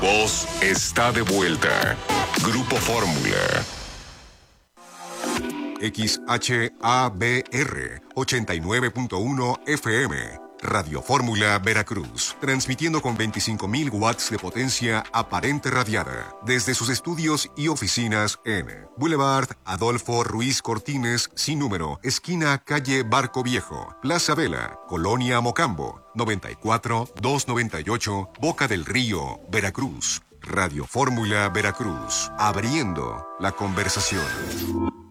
Voz está de vuelta. Grupo Fórmula. XHABR 89.1 FM. Radio Fórmula Veracruz, transmitiendo con 25.000 watts de potencia aparente radiada desde sus estudios y oficinas en Boulevard Adolfo Ruiz Cortines, sin número, esquina calle Barco Viejo, Plaza Vela, Colonia Mocambo, 94-298, Boca del Río, Veracruz. Radio Fórmula Veracruz, abriendo la conversación.